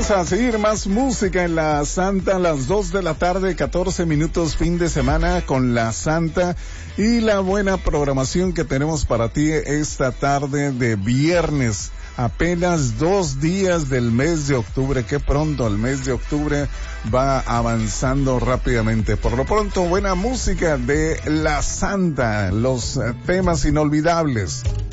Vamos a seguir más música en La Santa a las 2 de la tarde, 14 minutos, fin de semana con La Santa y la buena programación que tenemos para ti esta tarde de viernes. Apenas 2 días del mes de octubre, qué pronto el mes de octubre va avanzando rápidamente. Por lo pronto, buena música de La Santa, los temas inolvidables.